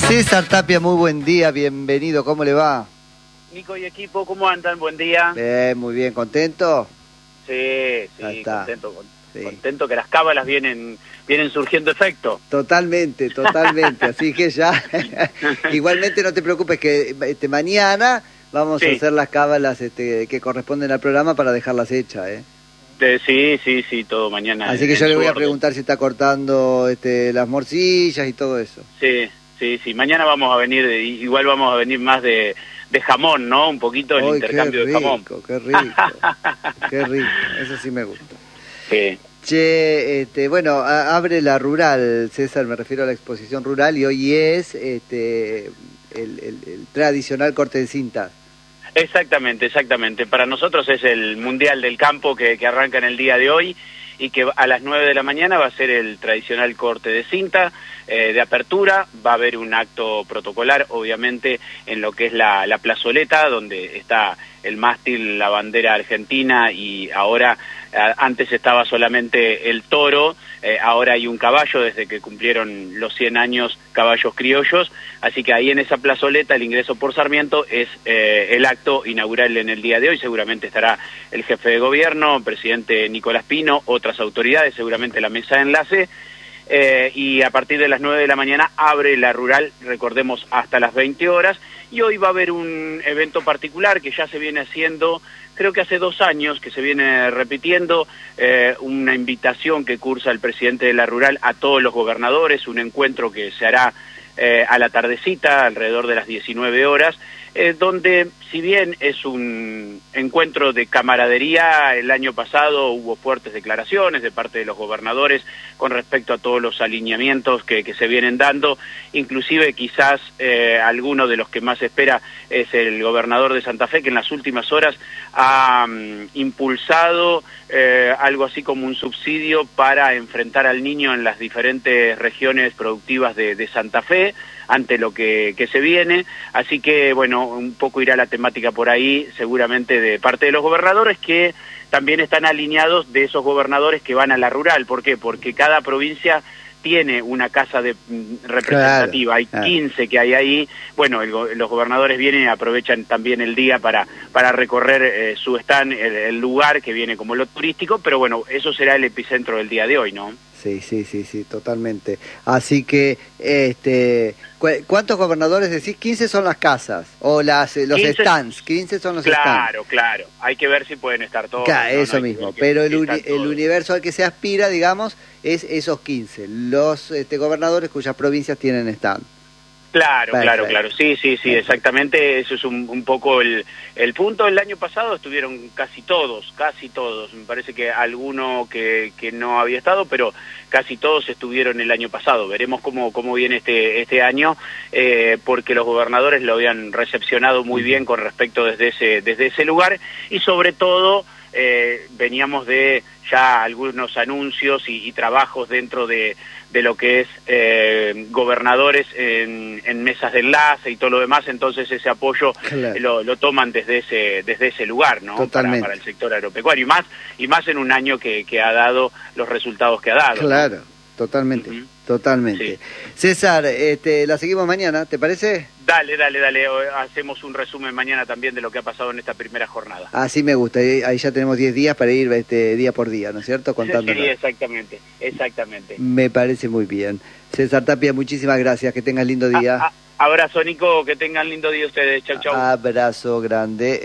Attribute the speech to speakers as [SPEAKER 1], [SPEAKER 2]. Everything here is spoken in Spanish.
[SPEAKER 1] César Tapia, muy buen día, bienvenido, ¿cómo le va?
[SPEAKER 2] Nico y equipo, ¿cómo andan? Buen día.
[SPEAKER 1] Muy bien, ¿contento?
[SPEAKER 2] Sí, contento,
[SPEAKER 1] sí.
[SPEAKER 2] Contento que las cábalas vienen surgiendo efecto.
[SPEAKER 1] Totalmente, así que ya, igualmente no te preocupes que mañana vamos a hacer las cábalas que corresponden al programa para dejarlas hechas,
[SPEAKER 2] Sí, todo mañana.
[SPEAKER 1] Así que yo le voy a preguntar si está cortando las morcillas y todo eso.
[SPEAKER 2] Sí, mañana vamos a venir, igual vamos a venir más de jamón, ¿no? Un poquito el intercambio de jamón.
[SPEAKER 1] Qué rico, eso sí me gusta.
[SPEAKER 2] Sí.
[SPEAKER 1] Che, bueno, abre la rural, César, me refiero a la exposición rural, y hoy es el tradicional corte de cinta.
[SPEAKER 2] Exactamente. Para nosotros es el Mundial del Campo que arranca en el día de hoy y que a las 9 de la mañana va a ser el tradicional corte de cinta de apertura. Va a haber un acto protocolar, obviamente, en lo que es la plazoleta, donde está el mástil, la bandera argentina, y ahora, antes estaba solamente el toro, ahora hay un caballo, desde que cumplieron los 100 años, caballos criollos, así que ahí en esa plazoleta, el ingreso por Sarmiento, es el acto inaugural en el día de hoy. Seguramente estará el jefe de gobierno, presidente Nicolás Pino, otras autoridades, seguramente la mesa de enlace, y a partir de las 9 de la mañana abre la rural, recordemos, hasta las 20 horas, y hoy va a haber un evento particular que ya se viene haciendo, creo que hace 2 años que se viene repitiendo, una invitación que cursa el presidente de la rural a todos los gobernadores, un encuentro que se hará a la tardecita, alrededor de las 19 horas, donde, si bien es un encuentro de camaradería, el año pasado hubo fuertes declaraciones de parte de los gobernadores con respecto a todos los alineamientos que se vienen dando, inclusive quizás alguno de los que más espera es el gobernador de Santa Fe, que en las últimas horas ha impulsado algo así como un subsidio para enfrentar al niño en las diferentes regiones productivas de Santa Fe, ante lo que se viene. Así que, bueno, un poco irá la temática por ahí, seguramente de parte de los gobernadores, que también están alineados de esos gobernadores que van a la rural. ¿Por qué? Porque cada provincia tiene una casa representativa,
[SPEAKER 1] claro,
[SPEAKER 2] hay 15 que hay ahí. Bueno, los gobernadores vienen y aprovechan también el día para recorrer su stand, el lugar que viene como lo turístico, pero bueno, eso será el epicentro del día de hoy, ¿no?
[SPEAKER 1] Sí, totalmente. Así que, ¿cuántos gobernadores decís? 15 son las casas, o los 15, stands, 15 son los stands.
[SPEAKER 2] Claro, hay que ver si pueden estar todos.
[SPEAKER 1] Claro, eso mismo, pero el universo al que se aspira, digamos, es esos 15, los gobernadores cuyas provincias tienen stand.
[SPEAKER 2] Claro, sí, exactamente, eso es un poco el punto. El año pasado estuvieron casi todos, me parece que alguno que no había estado, pero casi todos estuvieron el año pasado. Veremos cómo viene este año, porque los gobernadores lo habían recepcionado muy bien con respecto desde ese lugar, y sobre todo veníamos de ya algunos anuncios y trabajos dentro de lo que es gobernadores en mesas de enlace y todo lo demás, entonces ese apoyo lo toman desde ese lugar, ¿no? Para el sector agropecuario, y más en un año que ha dado los resultados que ha dado.
[SPEAKER 1] Claro, ¿no? Totalmente. Sí. César, la seguimos mañana, ¿te parece?
[SPEAKER 2] Dale, hacemos un resumen mañana también de lo que ha pasado en esta primera jornada.
[SPEAKER 1] Así me gusta, ahí ya tenemos 10 días para ir día por día, ¿no es cierto? Contándonos.
[SPEAKER 2] Sí, exactamente.
[SPEAKER 1] Me parece muy bien. César Tapia, muchísimas gracias, que tengas lindo día.
[SPEAKER 2] Abrazo, Nico, que tengan lindo día ustedes, chau.
[SPEAKER 1] Abrazo grande.